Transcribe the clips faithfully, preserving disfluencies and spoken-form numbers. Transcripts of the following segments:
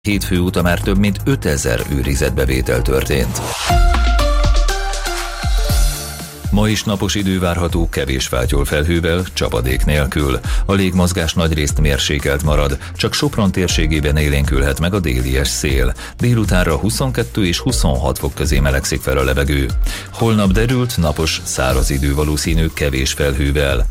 Hét főúton már több mint ötezer őrizetbevétel történt. Ma is napos idő várható, kevés fátyol felhővel, csapadék nélkül. A légmozgás nagyrészt mérsékelt marad, csak Sopron térségében élénkülhet meg a délies szél. Délutánra huszonkettő és huszonhat fok közé melegszik fel a levegő. Holnap derült, napos, száraz idő valószínű, kevés felhővel.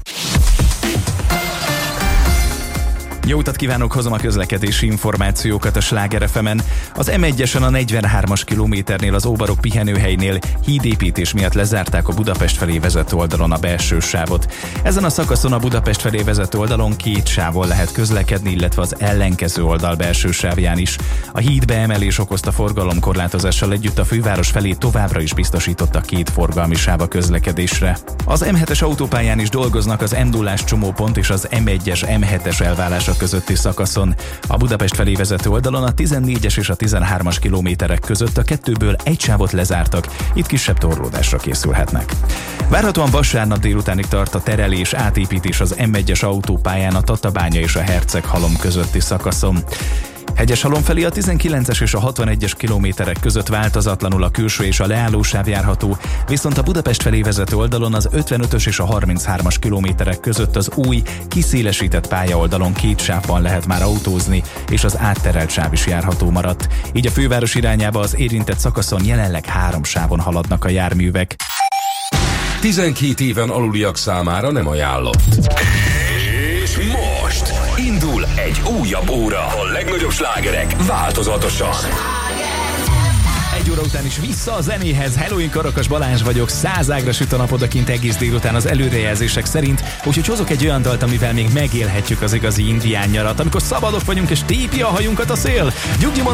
Jó utat kívánok, hozom a közlekedési információkat a Sláger ef emen. Az em egyesen a negyvenhármas kilométernél az Óbarok pihenőhelynél hídépítés miatt lezárták a Budapest felé vezető oldalon a belső sávot. Ezen a szakaszon a Budapest felé vezető oldalon két sávon lehet közlekedni, illetve az ellenkező oldal belső sávján is. A híd beemelés okozta forgalomkorlátozással együtt a főváros felé továbbra is biztosította két forgalmi sáv a közlekedésre. Az em hetes autópályán is dolgoznak az Endulás csomópont és az em egyes em hetes elválása közötti szakaszon. A Budapest felé vezető oldalon a tizennégyes és a tizenhármas kilométerek között a kettőből egy sávot lezártak, itt kisebb torlódásra készülhetnek. Várhatóan vasárnap délutánig tart a terelés, átépítés az em egyes autópályán a Tatabánya és a Herceghalom közötti szakaszon. Hegyeshalom felé a tizenkilences és a hatvanegyes kilométerek között változatlanul a külső és a leállósáv járható, viszont a Budapest felé vezető oldalon az ötvenötös és a harminchármas kilométerek között az új, kiszélesített pályaoldalon két sávban lehet már autózni, és az átterelt sáv is járható maradt. Így a főváros irányába az érintett szakaszon jelenleg három sávon haladnak a járművek. tizenkét éven aluliak számára nem ajánlott. És most indul egy újabb óra. A legnagyobb slágerek változatosan. Egy óra után is vissza a zenéhez. Halloween Karakas Balázs vagyok, százágra süt a nap odakint egész délután az előrejelzések szerint, úgyhogy hozok egy olyan dalt, amivel még megélhetjük az igazi indián nyarat, amikor szabadok vagyunk és tépi a hajunkat a szél. Gyugyi